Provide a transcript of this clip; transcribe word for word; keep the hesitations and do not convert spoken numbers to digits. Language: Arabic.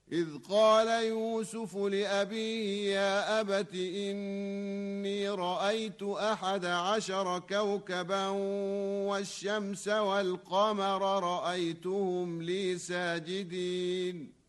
إذ قال يوسف لأبيه يا أبت إني رأيت أحد عشر كوكبا والشمس والقمر رأيتهم لي ساجدين